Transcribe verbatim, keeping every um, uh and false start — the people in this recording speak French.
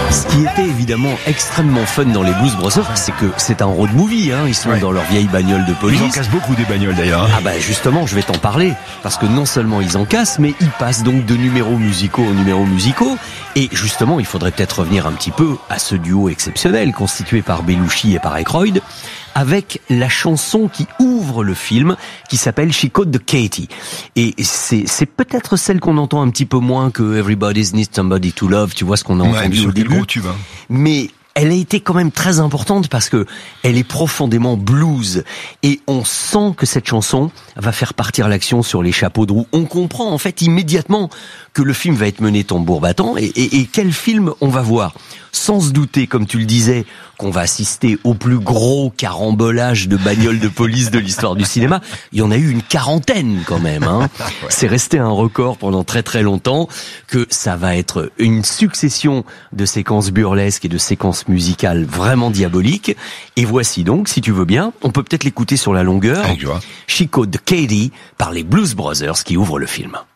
Ce qui était évidemment extrêmement fun dans les Blues Brothers, c'est que c'est un road movie, hein. Ils sont ouais. dans leur vieille bagnole de police. Ils en cassent beaucoup des bagnoles d'ailleurs. Ah bah justement, je vais t'en parler. Parce que non seulement ils en cassent, mais ils passent donc de numéros musicaux en numéros musicaux. Et justement, il faudrait peut-être revenir un petit peu à ce duo exceptionnel constitué par Belushi et par Aykroyd, avec la chanson qui ouvre le film, qui s'appelle She Called the Katy. Et c'est, c'est peut-être celle qu'on entend un petit peu moins que Everybody Needs Somebody to Love, tu vois ce qu'on a ouais, entendu au début. Gros tube, hein. Mais elle a été quand même très importante parce que elle est profondément blues et on sent que cette chanson va faire partir l'action sur les chapeaux de roue. On comprend en fait immédiatement que le film va être mené tambour battant et, et, et quel film on va voir. Sans se douter, comme tu le disais, qu'on va assister au plus gros carambolage de bagnoles de police de l'histoire du cinéma. Il y en a eu une quarantaine quand même, hein. Ouais. C'est resté un record pendant très très longtemps, que ça va être une succession de séquences burlesques et de séquences musicales vraiment diaboliques. Et voici donc, si tu veux bien, on peut peut-être l'écouter sur la longueur, She Called the Katy par les Blues Brothers qui ouvrent le film.